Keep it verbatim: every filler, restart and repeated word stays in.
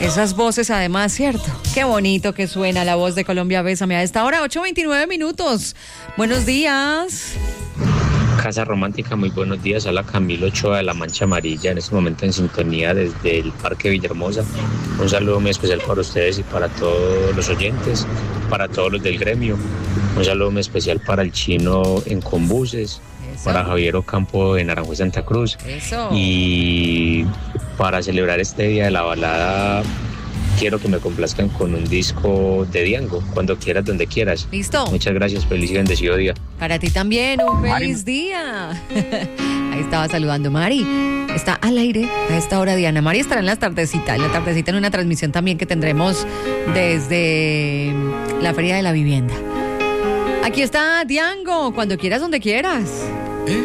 Esas voces además, ¿cierto? Qué bonito que suena la voz de Colombia Bésame a esta hora, ocho veintinueve minutos. Buenos días. Casa Romántica, muy buenos días. Habla Camilo Ochoa de La Mancha Amarilla, en este momento en sintonía desde el Parque Villahermosa. Un saludo muy especial para ustedes y para todos los oyentes, para todos los del gremio. Un saludo muy especial para el Chino en Combuses, Eso. para Javier Ocampo en Aranjuez Santa Cruz. Eso. Y para celebrar este día de la balada, quiero que me complazcan con un disco de Diango, cuando quieras, donde quieras. Listo. Muchas gracias, feliz y bendecido día. Para ti también, un feliz Mari. día. Ahí estaba saludando Mari. Está al aire a esta hora Diana. Mari estará en la tardecita, en la tardecita en una transmisión también que tendremos desde la Feria de la Vivienda. Aquí está Diango, cuando quieras, donde quieras.